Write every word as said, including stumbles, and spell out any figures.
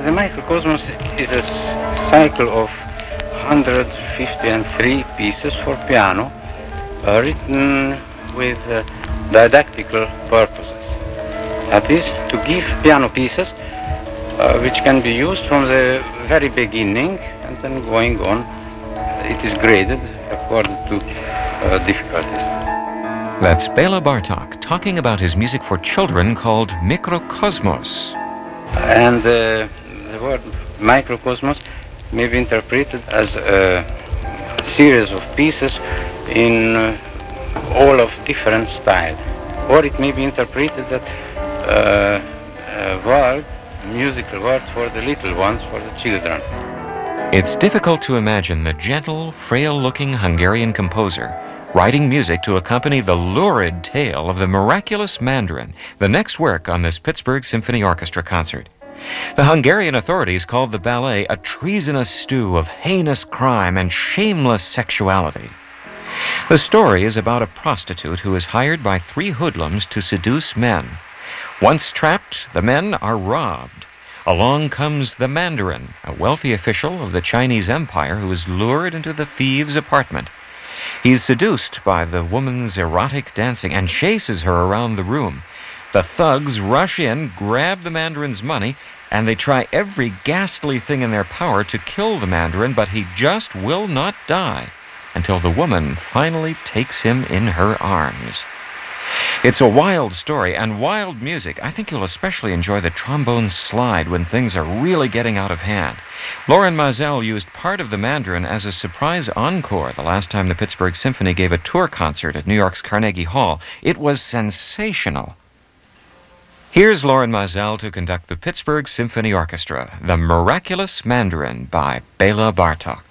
The microcosmos is a cycle of one hundred fifty-three pieces for piano, uh, written with uh, didactical purposes. That is, to give piano pieces uh, which can be used from the very beginning and then going on. It is graded according to uh, difficulties. That's Bela Bartok talking about his music for children called Mikrokosmos. And uh, the word microcosmos may be interpreted as a series of pieces in uh, all of different styles. Or it may be interpreted that uh, a word, a musical word for the little ones, for the children. It's difficult to imagine the gentle, frail-looking Hungarian composer writing music to accompany the lurid tale of the miraculous Mandarin, the next work on this Pittsburgh Symphony Orchestra concert. The Hungarian authorities called the ballet a treasonous stew of heinous crime and shameless sexuality. The story is about a prostitute who is hired by three hoodlums to seduce men. Once trapped, the men are robbed. Along comes the Mandarin, a wealthy official of the Chinese Empire who is lured into the thieves' apartment. He's seduced by the woman's erotic dancing and chases her around the room. The thugs rush in, grab the Mandarin's money, and they try every ghastly thing in their power to kill the Mandarin, but he just will not die until the woman finally takes him in her arms. It's a wild story and wild music. I think you'll especially enjoy the trombone slide when things are really getting out of hand. Loren Maazel used part of the Mandarin as a surprise encore the last time the Pittsburgh Symphony gave a tour concert at New York's Carnegie Hall. It was sensational. Here's Loren Maazel to conduct the Pittsburgh Symphony Orchestra, The Miraculous Mandarin by Bela Bartok.